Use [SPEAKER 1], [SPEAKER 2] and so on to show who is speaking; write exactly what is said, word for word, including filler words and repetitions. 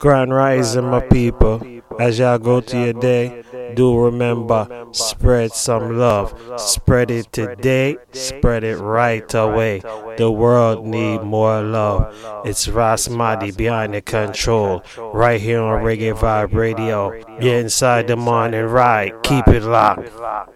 [SPEAKER 1] Grand rising, my people. As y'all go to your day, do remember, spread some love. Spread it today, spread it right away. The world need more love. It's Ras Mahdi behind the control, right here on Reggae Vibe Radio. You're inside the morning ride. Keep it locked.